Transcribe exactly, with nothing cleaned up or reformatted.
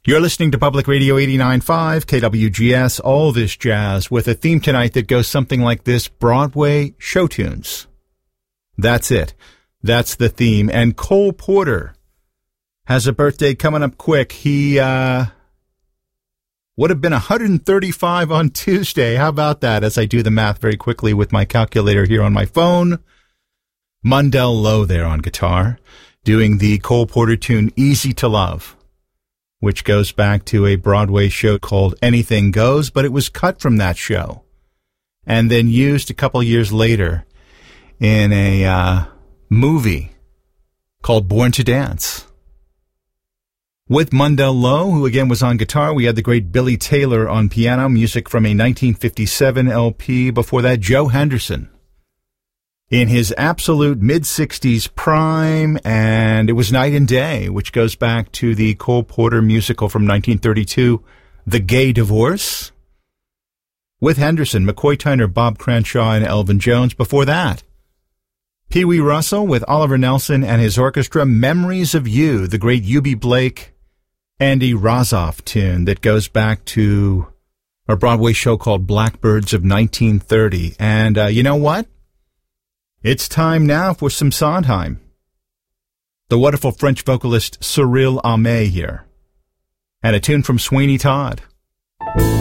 You're listening to Public Radio eighty-nine point five, K W G S, all this jazz, with a theme tonight that goes something like this: Broadway show tunes. That's it. That's the theme. And Cole Porter has a birthday coming up quick. He uh, would have been one hundred thirty-five on Tuesday. How about that, as I do the math very quickly with my calculator here on my phone? Mundell Lowe there on guitar, doing the Cole Porter tune Easy to Love, which goes back to a Broadway show called Anything Goes, but it was cut from that show and then used a couple years later in a uh, movie called Born to Dance. With Mundell Lowe, who again was on guitar, we had the great Billy Taylor on piano, music from a nineteen fifty-seven L P. Before that, Joe Henderson in his absolute mid-sixties prime, and it was Night and Day, which goes back to the Cole Porter musical from nineteen thirty-two, The Gay Divorce. With Henderson, McCoy Tyner, Bob Cranshaw, and Elvin Jones. Before that, Pee Wee Russell with Oliver Nelson and his orchestra, Memories of You, the great Eubie Blake, Andy Razov tune that goes back to a Broadway show called Blackbirds of nineteen thirty. And uh, you know what? It's time now for some Sondheim. The wonderful French vocalist Cyril Amé here, and a tune from Sweeney Todd.